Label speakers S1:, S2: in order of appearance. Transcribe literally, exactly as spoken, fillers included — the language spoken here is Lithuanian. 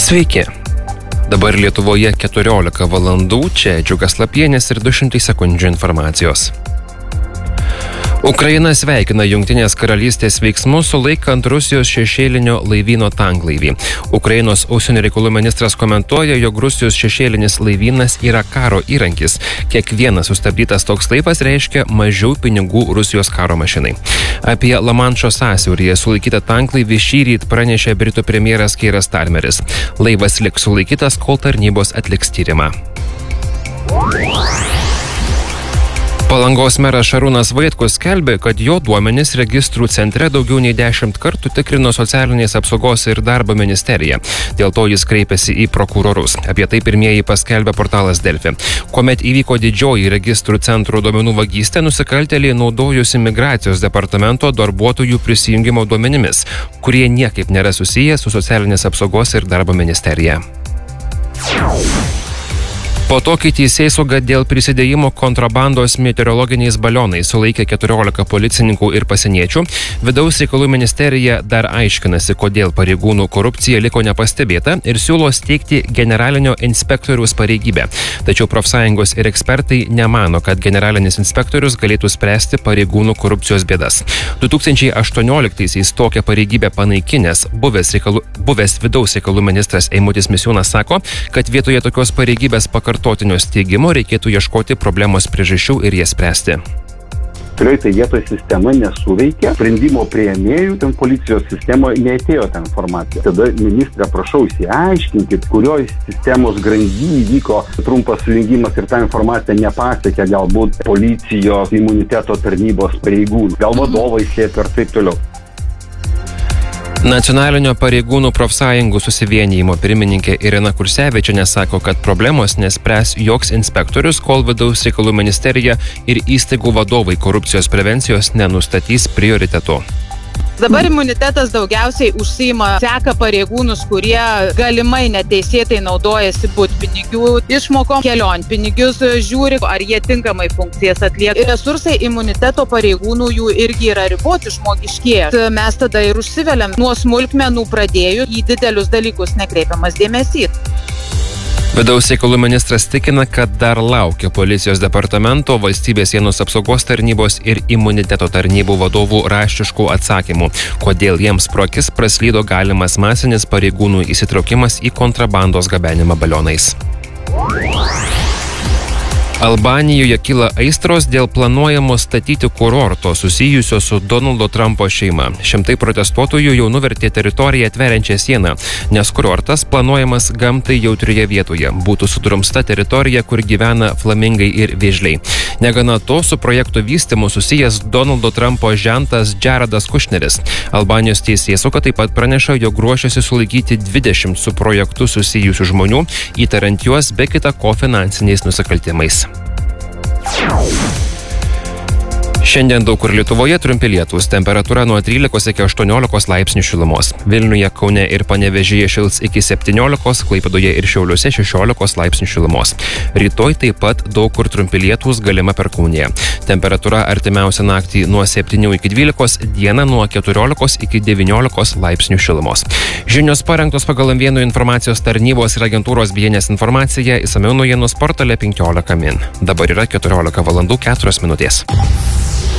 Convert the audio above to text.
S1: Sveiki. Dabar Lietuvoje keturiolika valandų, čia Džiugas Lapienis ir du šimtai sekundžių informacijos. Ukraina sveikina Jungtinės karalystės veiksmus sulaikant Rusijos šešėlinio laivyno tanklaivį. Ukrainos užsienio reikalų ministras komentuoja, jog Rusijos šešėlinis laivynas yra karo įrankis. Kiekvienas sustabdytas toks laivas reiškia mažiau pinigų Rusijos karo mašinai. Apie Lamanšo sąsiauryje sulaikytą tanklaivį šįryt pranešė Britų premjeras Keiras Starmeris. Laivas liks sulaikytas, kol tarnybos atliks tyrimą. Palangos meras Šarūnas Vaitkus skelbė, kad jo duomenys registrų centre daugiau nei dešimt kartų tikrino socialinės apsaugos ir darbo ministerija. Dėl to jis kreipėsi į prokurorus. Apie tai pirmieji paskelbė portalas Delfi. Kuomet įvyko didžioji registrų centro duomenų vagystė, nusikaltėliai naudojosi migracijos departamento darbuotojų prisijungimo duomenimis, kurie niekaip nėra susiję su socialinės apsaugos ir darbo ministerija. Po to, kai teisėsauga dėl prisidėjimo kontrabandos meteorologiniais balionais sulaikė keturiolika policininkų ir pasieniečių, vidaus reikalų ministerija dar aiškinasi, kodėl pareigūnų korupcija liko nepastebėta ir siūlo steigti generalinio inspektoriaus pareigybę. Tačiau profsąjungos ir ekspertai nemano, kad generalinis inspektorius galėtų spręsti pareigūnų korupcijos bėdas. du tūkstančiai aštuonioliktaisiais tokią pareigybę panaikinęs buvęs, reikalų, buvęs vidaus reikalų ministras Eimutis Misiūnas sako, kad vietoje tokios pareigybės pakartotinio Kartotinio steigimo reikėtų ieškoti problemos priežasčių ir jas spręsti.
S2: Kurioj tai vietoje sistema nesuveikia, sprendimo priėmėjų ten policijos sistemoje neatėjo ta informacija. Tada ministrė, prašau, įsiaiškinkit, kurioj sistemos grandy įvyko trumpas sujungimas ir ta informacija nepasiekė galbūt policijos imuniteto tarnybos pareigūnų, gal vadovai slėpė ir taip toliau.
S1: Nacionalinio pareigūnų profsąjungų susivienijimo pirmininkė Irena Kursevičienė sako, kad problemos nespręs joks inspektorius, kol vidaus reikalų ministerija ir įstaigų vadovai korupcijos prevencijos nenustatys prioritetų.
S3: Dabar imunitetas daugiausiai užsiima, seka pareigūnus, kurie galimai neteisėtai naudojasi butpinigių išmokom, kelionpinigius žiūri, ar jie tinkamai funkcijas atlieka. Resursai imuniteto pareigūnų jų irgi yra riboti, žmogiškieji. Mes tada ir užsiveliam nuo smulkmenų pradėjų, į didelius dalykus nekreipiamas dėmesys.
S1: Vidaus reikalų ministras tikina, kad dar laukia policijos departamento, valstybės sienos apsaugos tarnybos ir imuniteto tarnybų vadovų raštiškų atsakymų, kodėl jiems pro akis praslydo galimas masinis pareigūnų įsitraukimas į kontrabandos gabenimą balionais. Albanijoje kyla aistros dėl planuojamo statyti kurorto susijusio su Donaldo Trumpo šeima. Šimtai protestuotojų jau nuvertė teritoriją tveriančią sieną, nes kurortas planuojamas gamtai jautrioje vietoje. Būtų sudrumsta teritorija, kur gyvena flamingai ir vėžliai. Negana to, su projekto vystymu susijęs Donaldo Trumpo žentas Jaredas Kušneris. Albanijos teisėsauga taip pat praneša, jog ruošiasi sulaikyti dvidešimt su projektu susijusių žmonių, įtariant juos be kita ko finansiniais nusikaltimais. Šiandien daug kur Lietuvoje trumpi lietūs, temperatūra nuo trylikos iki aštuoniolikos laipsnių šilumos. Vilniuje, Kaune ir Panevėžyje šils iki septyniolikos, Klaipėdoje ir Šiauliuose šešiolikos laipsnių šilumos. Rytoj taip pat daug kur trumpi lietūs, galima perkūnija. Temperatūra artimiausią naktį nuo septynių iki dvylikos, dieną nuo keturiolikos iki devyniolikos laipsnių šilumos. Žinios parengtos pagal M vienas informacijos tarnybos ir agentūros B N S informacija, išsamiau naujienų portale penkiolika min. Dabar yra keturiolika valandų keturios minutės.